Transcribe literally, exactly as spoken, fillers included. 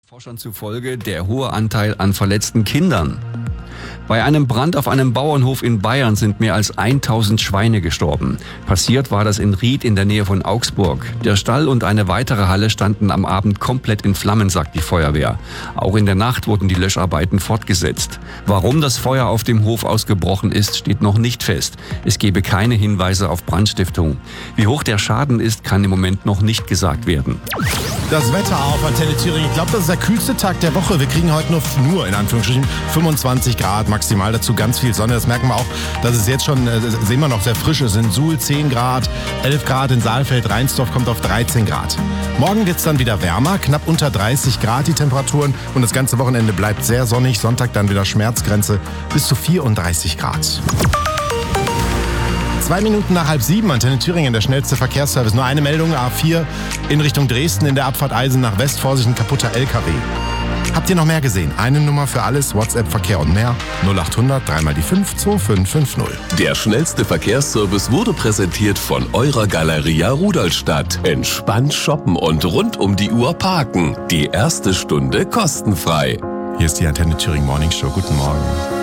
Forschern zufolge der hohe Anteil an verletzten Kindern. Bei einem Brand auf einem Bauernhof in Bayern sind mehr als tausend Schweine gestorben. Passiert war das in Ried in der Nähe von Augsburg. Der Stall und eine weitere Halle standen am Abend komplett in Flammen, sagt die Feuerwehr. Auch in der Nacht wurden die Löscharbeiten fortgesetzt. Warum das Feuer auf dem Hof ausgebrochen ist, steht noch nicht fest. Es gebe keine Hinweise auf Brandstiftung. Wie hoch der Schaden ist, kann im Moment noch nicht gesagt werden. Das Wetter auf Antenne Thüringen. Ich glaube, das ist der kühlste Tag der Woche. Wir kriegen heute nur, nur in Anführungsstrichen fünfundzwanzig Grad maximal. Dazu ganz viel Sonne. Das merken wir auch, dass es jetzt schon, äh, sehen wir noch, sehr frisch ist. In Suhl zehn Grad, elf Grad in Saalfeld. Rheinsdorf kommt auf dreizehn Grad. Morgen wird es dann wieder wärmer, knapp unter dreißig Grad die Temperaturen. Und das ganze Wochenende bleibt sehr sonnig. Sonntag dann wieder Schmerzgrenze bis zu vierunddreißig Grad. Zwei Minuten nach halb sieben, Antenne Thüringen, der schnellste Verkehrsservice. Nur eine Meldung, A vier in Richtung Dresden in der Abfahrt Eisen nach West. Vorsicht, ein kaputter L K W. Habt ihr noch mehr gesehen? Eine Nummer für alles, WhatsApp, Verkehr und mehr. null achthundert, dreimal die fünf, zwei fünf fünf null. Der schnellste Verkehrsservice wurde präsentiert von eurer Galeria Rudolstadt. Entspannt shoppen und rund um die Uhr parken. Die erste Stunde kostenfrei. Hier ist die Antenne Thüringen Morning Show. Guten Morgen.